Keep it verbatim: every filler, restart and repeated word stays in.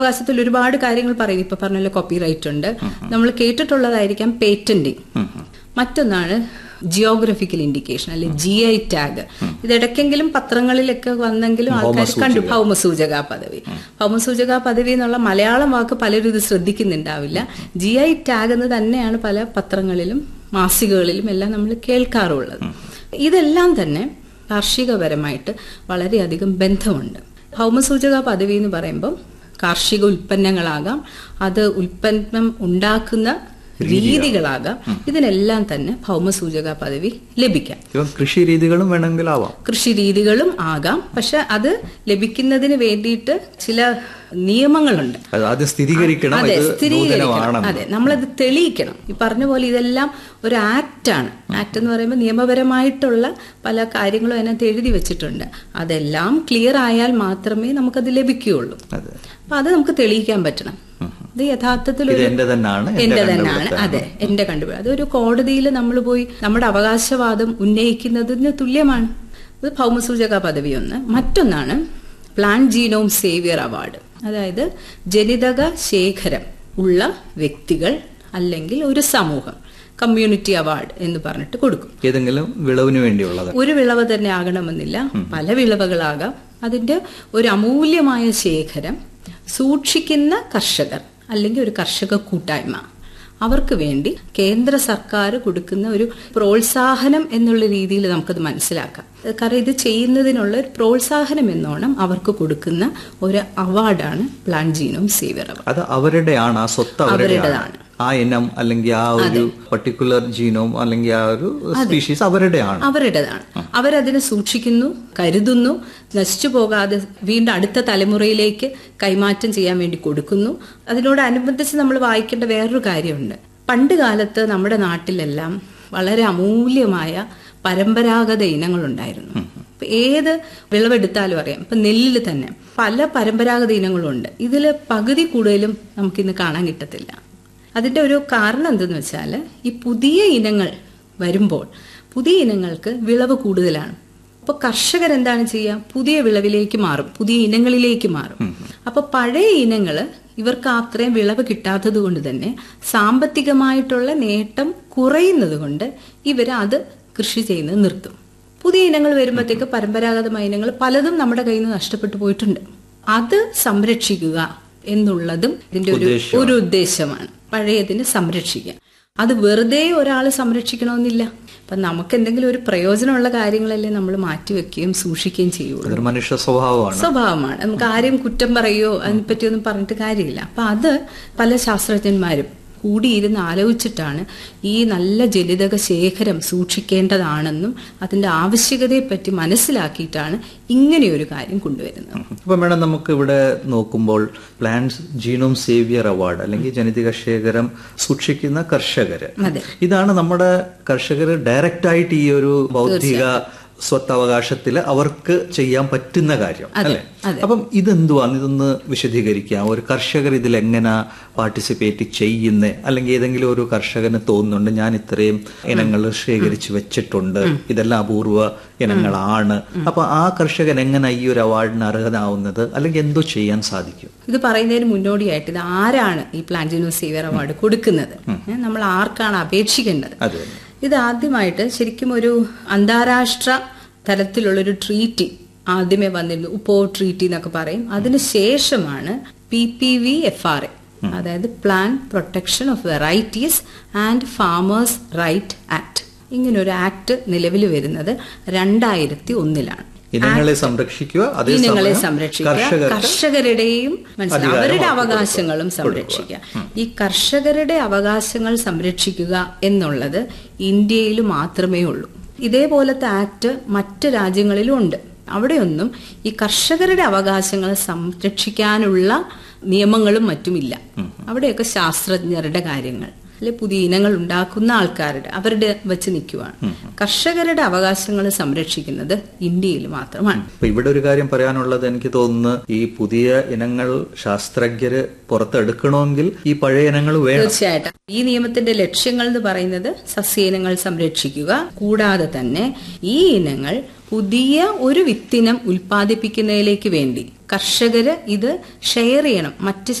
അവകാശത്തിൽ ഒരുപാട് കാര്യങ്ങൾ പറയും. ഇപ്പൊ പറഞ്ഞല്ലോ കോപ്പിറൈറ്റ് ഉണ്ട്, നമ്മൾ കേട്ടിട്ടുള്ളതായിരിക്കാം പേറ്റന്റിങ്. മറ്റൊന്നാണ് ജിയോഗ്രഫിക്കൽ ഇൻഡിക്കേഷൻ അല്ലെ ജി ഐ ടാഗ്. ഇതിടയ്ക്കെങ്കിലും പത്രങ്ങളിലൊക്കെ വന്നെങ്കിലും ആൾക്കാർ കണ്ടു ഭൗമസൂചക പദവി. ഭൗമസൂചക പദവി എന്നുള്ള മലയാളം വാക്ക് പലരും ഇത് ശ്രദ്ധിക്കുന്നുണ്ടാവില്ല. ജി ഐ ടാഗ് എന്ന് തന്നെയാണ് പല പത്രങ്ങളിലും മാസികകളിലും എല്ലാം നമ്മൾ കേൾക്കാറുള്ളത്. ഇതെല്ലാം തന്നെ കാർഷികപരമായിട്ട് വളരെയധികം ബന്ധമുണ്ട്. ഭൗമസൂചക പദവി എന്ന് പറയുമ്പോൾ കാർഷിക ഉൽപ്പന്നങ്ങളാകാം, അത് ഉൽപ്പന്നം ഉണ്ടാക്കുന്ന രീതികളാകാം, ഇതിനെല്ലാം തന്നെ ഭൗമസൂചക പദവി ലഭിക്കാം. കൃഷി രീതികളും വേണമെങ്കിൽ ആവാം, കൃഷി രീതികളും ആകാം. പക്ഷെ അത് ലഭിക്കുന്നതിന് വേണ്ടിയിട്ട് ചില നിയമങ്ങളുണ്ട്. അത് സ്ഥിരീകരിക്കണം. അതെ, സ്ഥിരീകരിക്കണം. അതെ, നമ്മളത് തെളിയിക്കണം. ഈ പറഞ്ഞ പോലെ ഇതെല്ലാം ഒരു ആക്റ്റാണ്. ആക്ട് എന്ന് പറയുമ്പോൾ നിയമപരമായിട്ടുള്ള പല കാര്യങ്ങളും അതിനകത്ത് എഴുതി വെച്ചിട്ടുണ്ട്. അതെല്ലാം ക്ലിയർ ആയാൽ മാത്രമേ നമുക്കത് ലഭിക്കുകയുള്ളൂ. അപ്പൊ അത് നമുക്ക് തെളിയിക്കാൻ പറ്റണം. ഇത് യഥാർത്ഥത്തിൽ എന്റെ തന്നെയാണ്, അതെ, എന്റെ കണ്ടുപിടി. അതൊരു കോടതിയിൽ നമ്മൾ പോയി നമ്മുടെ അവകാശവാദം ഉന്നയിക്കുന്നതിന് തുല്യമാണ്. അത് ഭൗമസൂചക പദവി ഒന്ന്. മറ്റൊന്നാണ് പ്ലാന്റ് ജീനോം സേവിയർ അവാർഡ്. അതായത് ജനിതക ശേഖരം ഉള്ള വ്യക്തികൾ അല്ലെങ്കിൽ ഒരു സമൂഹം കമ്മ്യൂണിറ്റി അവാർഡ് എന്ന് പറഞ്ഞിട്ട് കൊടുക്കും. ഏതെങ്കിലും വിളവിന് വേണ്ടിയുള്ളത് ഒരു വിളവ് തന്നെ ആകണമെന്നില്ല, പല വിളവുകളാകാം. അതിന്റെ ഒരു അമൂല്യമായ ശേഖരം സൂക്ഷിക്കുന്ന കർഷകർ അല്ലെങ്കിൽ ഒരു കർഷക കൂട്ടായ്മ, അവർക്ക് വേണ്ടി കേന്ദ്ര സർക്കാർ കൊടുക്കുന്ന ഒരു പ്രോത്സാഹനം എന്നുള്ള രീതിയിൽ നമുക്കത് മനസ്സിലാക്കാം. കാരണം ഇത് ചെയ്യുന്നതിനുള്ള ഒരു പ്രോത്സാഹനം എന്നോണം അവർക്ക് കൊടുക്കുന്ന ഒരു അവാർഡാണ് പ്ലാന്റ് ജീനോം സേവിയർ അവാർഡ്. അത് അവരുടെയാണ്, ആ സ്വത്ത് അവരുടേതാണ്. ആ ഇനം അല്ലെങ്കിൽ ആ ഒരു പർട്ടിക്കുലർ ജീനോം അല്ലെങ്കിൽ ആ ഒരു സ്പീഷീസ് അവരുടെയാണ് അവരുടേതാണ് അവരതിനെ സൂക്ഷിക്കുന്നു, കരുതുന്നു, നശിച്ചു പോകാതെ വീണ്ടും അടുത്ത തലമുറയിലേക്ക് കൈമാറ്റം ചെയ്യാൻ വേണ്ടി കൊടുക്കുന്നു. അതിനോടനുബന്ധിച്ച് നമ്മൾ വായിക്കേണ്ട വേറൊരു കാര്യമുണ്ട്. പണ്ട് കാലത്ത് നമ്മുടെ നാട്ടിലെല്ലാം വളരെ അമൂല്യമായ പരമ്പരാഗത ഇനങ്ങളുണ്ടായിരുന്നു. ഇപ്പൊ ഏത് വിളവെടുത്താലും അറിയാം. ഇപ്പൊ നെല്ലിൽ തന്നെ പല പരമ്പരാഗത ഇനങ്ങളുണ്ട്. ഇതിൽ പകുതി കൂടുതലും നമുക്കിന്ന് കാണാൻ കിട്ടത്തില്ല. അതിന്റെ ഒരു കാരണം എന്തെന്ന് വെച്ചാൽ ഈ പുതിയ ഇനങ്ങൾ വരുമ്പോൾ പുതിയ ഇനങ്ങൾക്ക് വിളവ് കൂടുതലാണ്. അപ്പൊ കർഷകർ എന്താണ് ചെയ്യുക? പുതിയ വിളവിലേക്ക് മാറും, പുതിയ ഇനങ്ങളിലേക്ക് മാറും. അപ്പൊ പഴയ ഇനങ്ങള് ഇവർക്ക് അത്രയും വിളവ് കിട്ടാത്തത് കൊണ്ട് തന്നെ സാമ്പത്തികമായിട്ടുള്ള നേട്ടം കുറയുന്നത് കൊണ്ട് ഇവര് അത് കൃഷി ചെയ്യുന്നത് നിർത്തും. പുതിയ ഇനങ്ങൾ വരുമ്പോഴത്തേക്ക് പരമ്പരാഗതമായ ഇനങ്ങൾ പലതും നമ്മുടെ കയ്യിൽ നിന്ന് നഷ്ടപ്പെട്ടു പോയിട്ടുണ്ട്. അത് സംരക്ഷിക്കുക എന്നുള്ളതും ഇതിന്റെ ഒരു ഒരു ഉദ്ദേശമാണ്. പഴയതിനെ സംരക്ഷിക്കുക. അത് വെറുതെ ഒരാൾ സംരക്ഷിക്കണമെന്നില്ല. അപ്പൊ നമുക്ക് എന്തെങ്കിലും ഒരു പ്രയോജനമുള്ള കാര്യങ്ങളല്ലേ നമ്മൾ മാറ്റിവെക്കുകയും സൂക്ഷിക്കുകയും ചെയ്യുള്ളൂ. മനുഷ്യ സ്വഭാവമാണ് സ്വഭാവമാണ് നമുക്ക് ആരെയും കുറ്റം പറയുകയോ അതിനെപ്പറ്റിയൊന്നും പറഞ്ഞിട്ട് കാര്യമില്ല. അപ്പൊ അത് പല ശാസ്ത്രജ്ഞന്മാരും കൂടിയിരുന്ന് ആലോചിച്ചിട്ടാണ് ഈ നല്ല ജനിതക ശേഖരം സൂക്ഷിക്കേണ്ടതാണെന്നും അതിന്റെ ആവശ്യകതയെപ്പറ്റി മനസ്സിലാക്കിയിട്ടാണ് ഇങ്ങനെയൊരു കാര്യം കൊണ്ടുവരുന്നത്. അപ്പൊ മേഡം, നമുക്ക് ഇവിടെ നോക്കുമ്പോൾ പ്ലാന്റ് ജീനോം സേവിയർ അവാർഡ് അല്ലെങ്കിൽ ജനിതക ശേഖരം സൂക്ഷിക്കുന്ന കർഷകര്, ഇതാണ് നമ്മുടെ കർഷകർ ഡയറക്റ്റ് ആയിട്ട് ഈ ഒരു ബൗദ്ധിക സ്വത്തവകാശത്തിൽ അവർക്ക് ചെയ്യാൻ പറ്റുന്ന കാര്യം അല്ലെ? അപ്പം ഇതെന്തുവാണ്? ഇതൊന്ന് വിശദീകരിക്കാം. ഒരു കർഷകർ ഇതിൽ എങ്ങനെ പാർട്ടിസിപ്പേറ്റ് ചെയ്യുന്നേ? അല്ലെങ്കിൽ ഏതെങ്കിലും ഒരു കർഷകന് തോന്നുന്നുണ്ട് ഞാൻ ഇത്രയും ഇനങ്ങൾ ശേഖരിച്ചു വെച്ചിട്ടുണ്ട്, ഇതെല്ലാം അപൂർവ ഇനങ്ങളാണ്, അപ്പൊ ആ കർഷകൻ എങ്ങനെ ഈ ഒരു അവാർഡിന് അർഹനാവുന്നത്? അല്ലെങ്കിൽ എന്തോ ചെയ്യാൻ സാധിക്കും? ഇത് പറയുന്നതിന് മുന്നോടിയായിട്ട് ഇത് ആരാണ് ഈ പ്ലാന്റ് ജീനോം സേവിയർ അവാർഡ് കൊടുക്കുന്നത്, നമ്മൾ ആർക്കാണ് അപേക്ഷിക്കേണ്ടത്? ഇത് ആദ്യമായിട്ട് ശരിക്കും ഒരു അന്താരാഷ്ട്ര തലത്തിലുള്ളൊരു ട്രീറ്റി ആദ്യമേ വന്നിരുന്നു. ഉപ്പോ ട്രീറ്റി എന്നൊക്കെ പറയും. അതിനുശേഷമാണ് P P V F R A, അതായത് plant protection of varieties and farmers right act. ഇങ്ങനൊരു ആക്ട് നിലവിൽ വരുന്നത് രണ്ടായിരത്തി ഒന്നിലാണ്. ഇനങ്ങളെ സംരക്ഷിക്കുക, ഇനങ്ങളെ സംരക്ഷിക്കുക, കർഷകരുടെയും മനസ്സിലാക്കുക അവരുടെ അവകാശങ്ങളും സംരക്ഷിക്കുക. ഈ കർഷകരുടെ അവകാശങ്ങൾ സംരക്ഷിക്കുക എന്നുള്ളത് ഇന്ത്യയിൽ മാത്രമേ ഉള്ളൂ. ഇതേപോലത്തെ ആക്ട് മറ്റ് രാജ്യങ്ങളിലും ഉണ്ട്. അവിടെയൊന്നും ഈ കർഷകരുടെ അവകാശങ്ങൾ സംരക്ഷിക്കാനുള്ള നിയമങ്ങളും മറ്റുമില്ല. അവിടെയൊക്കെ ശാസ്ത്രജ്ഞരുടെ കാര്യങ്ങൾ, അല്ലെ പുതിയ ഇനങ്ങൾ ഉണ്ടാക്കുന്ന ആൾക്കാരുടെ അവരുടെ വെച്ച് നിൽക്കുവാണ്. കർഷകരുടെ അവകാശങ്ങൾ സംരക്ഷിക്കുന്നത് ഇന്ത്യയിൽ മാത്രമാണ്. ഇവിടെ ഒരു കാര്യം പറയാനുള്ളത്, എനിക്ക് തോന്നുന്നു ഈ പുതിയ ഇനങ്ങൾ ശാസ്ത്രജ്ഞര് പുറത്തെടുക്കണമെങ്കിൽ ഈ പഴയ ഇനങ്ങൾ വേണം. തീർച്ചയായിട്ടും ഈ നിയമത്തിന്റെ ലക്ഷ്യങ്ങൾ എന്ന് പറയുന്നത് സസ്യയിനങ്ങൾ സംരക്ഷിക്കുക, കൂടാതെ തന്നെ ഈ ഇനങ്ങൾ പുതിയ ഒരു വിത്തിനം ഉൽപ്പാദിപ്പിക്കുന്നതിലേക്ക് വേണ്ടി കർഷകര് ഇത് ഷെയർ ചെയ്യണം, മറ്റ്